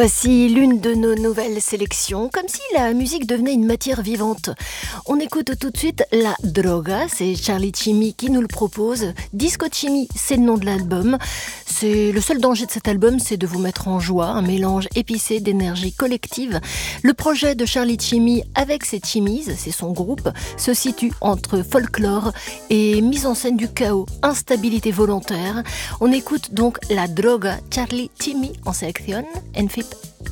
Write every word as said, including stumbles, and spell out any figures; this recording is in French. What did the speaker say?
Voici l'une de nos nouvelles sélections, comme si la musique devenait une matière vivante. On écoute tout de suite La Droga, c'est Charlie Chimmy qui nous le propose. Disco Chimmy, c'est le nom de l'album. C'est le seul danger de cet album, c'est de vous mettre en joie, un mélange épicé d'énergie collective. Le projet de Charlie Chimmy avec ses Chimmies, c'est son groupe, se situe entre folklore et mise en scène du chaos, instabilité volontaire. On écoute donc La Droga, Charlie Chimmy en sélection, en fit